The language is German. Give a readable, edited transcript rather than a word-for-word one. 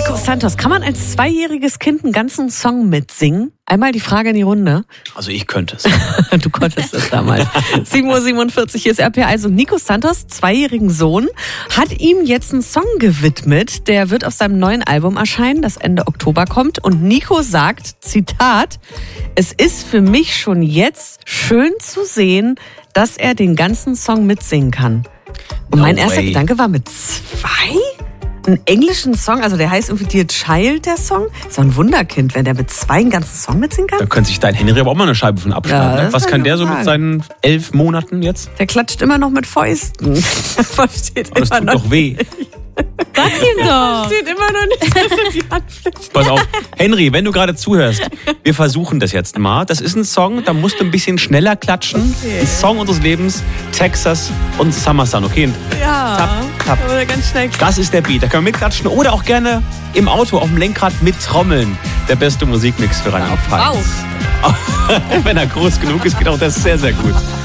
Nico Santos, kann man als 2-jähriges Kind einen ganzen Song mitsingen? Einmal die Frage in die Runde. Also ich könnte es. Du konntest es damals. 7:47 Uhr, hier ist RPA. Also Nico Santos, 2-jährigen Sohn, hat ihm jetzt einen Song gewidmet. Der wird auf seinem neuen Album erscheinen, das Ende Oktober kommt. Und Nico sagt, Zitat, es ist für mich schon jetzt schön zu sehen, dass er den ganzen Song mitsingen kann. Und mein erster Gedanke war, mit 2? Einen englischen Song, also der heißt irgendwie Dear Child, der Song. Ist doch ein Wunderkind, wenn der mit 2 einen ganzen Song mitsingen kann. Da könnte sich dein Henry aber auch mal eine Scheibe von abschneiden. Ja, ne? Was kann der so mit seinen 11 Monaten jetzt? Der klatscht immer noch mit Fäusten. Versteht Das tut doch weh. Sag's ihm doch. Steht immer noch nicht, dass er die Handfläche. Pass auf, Henry, wenn du gerade zuhörst, wir versuchen das jetzt mal. Das ist ein Song, da musst du ein bisschen schneller klatschen. Okay. Ein Song unseres Lebens, Texas und Summer Sun, okay? Ja, tap. Aber ganz schnell. Das ist der Beat, da können wir mitklatschen oder auch gerne im Auto auf dem Lenkrad mit Trommeln. Der beste Musikmix für Rheinland-Pfalz. Wenn er groß genug ist, geht auch das sehr, sehr gut.